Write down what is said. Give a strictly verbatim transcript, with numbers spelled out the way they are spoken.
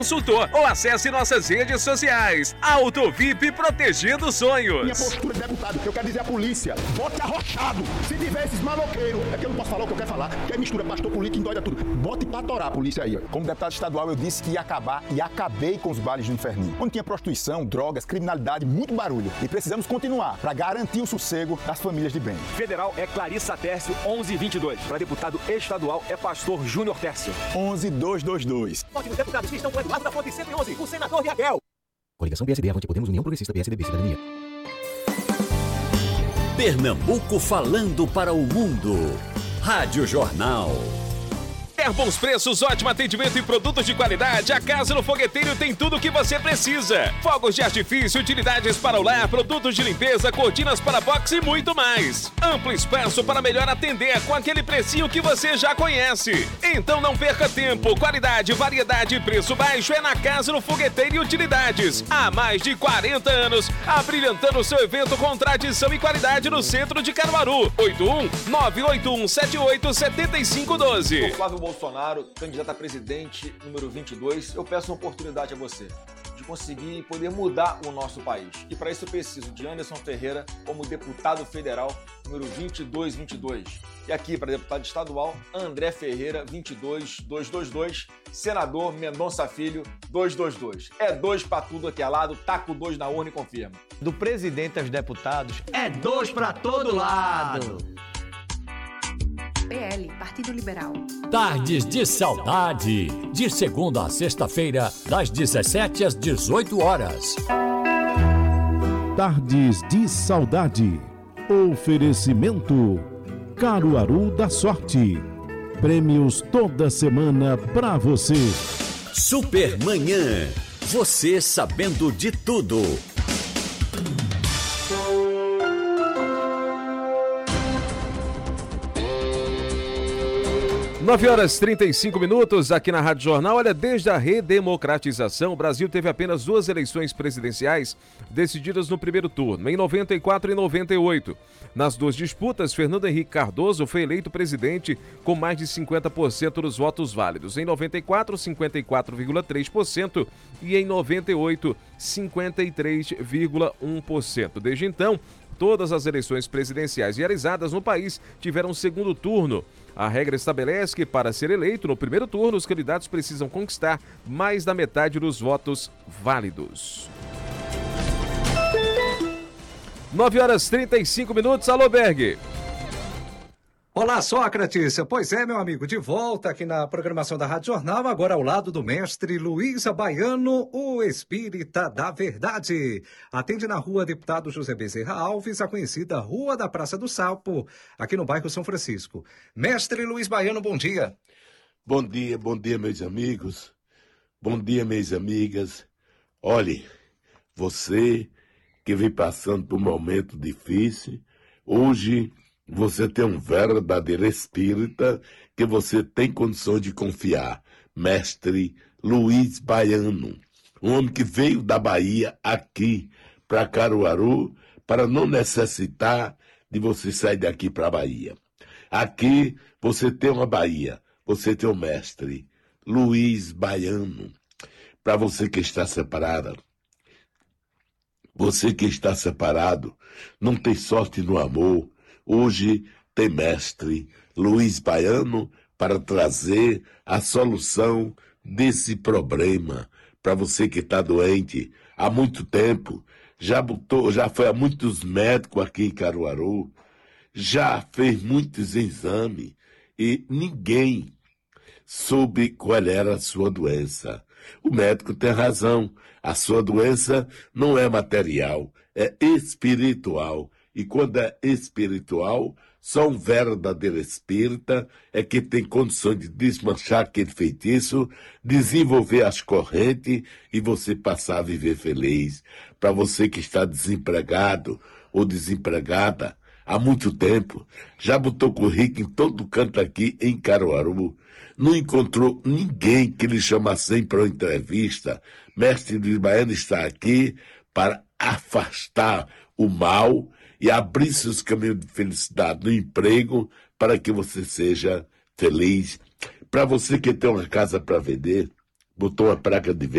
Consultor ou acesse nossas redes sociais. Auto V I P protegendo sonhos. Minha postura de deputado, eu quero dizer à polícia, bote arrochado. Se tiver esses maloqueiros, é que eu não posso falar o que eu quero falar, que é mistura pastor político, endoida tudo. Bote pra torar a polícia aí. Como deputado estadual, eu disse que ia acabar e acabei com os bares do inferninho. Onde tinha prostituição, drogas, criminalidade, muito barulho. E precisamos continuar para garantir o sossego das famílias de bem. Federal é Clarissa Tércio, onze vinte e dois. Para deputado estadual é Pastor Júnior Tércio. onze dois dois dois. Vote nos deputados que estão com Eduardo da Fonte cento e onze, o senador de Raquel. Coligação P S D, Avante Podemos, União Progressista, P S D B, Cidadania. Pernambuco falando para o mundo. Rádio Jornal. Quer bons preços, ótimo atendimento e produtos de qualidade? A Casa do Fogueteiro tem tudo o que você precisa. Fogos de artifício, utilidades para o lar, produtos de limpeza, cortinas para boxe e muito mais. Amplo espaço para melhor atender com aquele precinho que você já conhece. Então não perca tempo. Qualidade, variedade e preço baixo é na Casa do Fogueteiro e Utilidades. Há mais de quarenta anos, abrilhantando seu evento com tradição e qualidade no centro de Caruaru. oito um nove oito um sete oito sete cinco um dois. Bolsonaro, candidato a presidente número vinte e dois, eu peço uma oportunidade a você de conseguir poder mudar o nosso país. E para isso eu preciso de Anderson Ferreira como deputado federal número vinte e dois vinte e dois. E aqui para deputado estadual, André Ferreira vinte e dois dois dois dois, senador Mendonça Filho dois dois dois. É dois para tudo aqui ao lado, taca o dois na urna e confirma. Do presidente aos deputados, é dois para todo lado. P L, Partido Liberal. Tardes de Saudade, de segunda a sexta-feira, das dezessete às dezoito horas. Tardes de Saudade. Oferecimento Caruaru da Sorte. Prêmios toda semana pra você. Supermanhã. Você sabendo de tudo. nove horas e trinta e cinco minutos aqui na Rádio Jornal. Olha, desde a redemocratização, o Brasil teve apenas duas eleições presidenciais decididas no primeiro turno, em noventa e quatro e noventa e oito. Nas duas disputas, Fernando Henrique Cardoso foi eleito presidente com mais de cinquenta por cento dos votos válidos. Em noventa e quatro, cinquenta e quatro vírgula três por cento e em noventa e oito, cinquenta e três vírgula um por cento. Desde então, todas as eleições presidenciais realizadas no país tiveram segundo turno. A regra estabelece que, para ser eleito no primeiro turno, os candidatos precisam conquistar mais da metade dos votos válidos. nove horas e trinta e cinco minutos. Alô, Berg. Olá, Sócrates. Pois é, meu amigo, de volta aqui na programação da Rádio Jornal, agora ao lado do mestre Luiz Baiano, o espírita da verdade. Atende na rua Deputado José Bezerra Alves, a conhecida Rua da Praça do Salpo, aqui no bairro São Francisco. Mestre Luiz Baiano, bom dia. Bom dia, bom dia, meus amigos. Bom dia, minhas amigas. Olhe, você que vem passando por um momento difícil, hoje você tem um verdadeiro espírita que você tem condições de confiar. Mestre Luiz Baiano, um homem que veio da Bahia aqui para Caruaru para não necessitar de você sair daqui para a Bahia. Aqui você tem uma Bahia, você tem um mestre Luiz Baiano. Para você que está separada, você que está separado, não tem sorte no amor, hoje tem mestre Luiz Baiano para trazer a solução desse problema. Para você que está doente há muito tempo, já, botou, já foi a muitos médicos aqui em Caruaru, já fez muitos exames e ninguém soube qual era a sua doença. O médico tem razão, a sua doença não é material, é espiritual. E quando é espiritual, só um verdadeiro espírita é que tem condições de desmanchar aquele feitiço, desenvolver as correntes e você passar a viver feliz. Para você que está desempregado ou desempregada há muito tempo, já botou currículo em todo canto aqui em Caruaru, não encontrou ninguém que lhe chamasse para uma entrevista, mestre Luiz Baiano está aqui para afastar o mal e abrir seus caminhos de felicidade no emprego para que você seja feliz. Para você que tem uma casa para vender, botou uma placa de venda,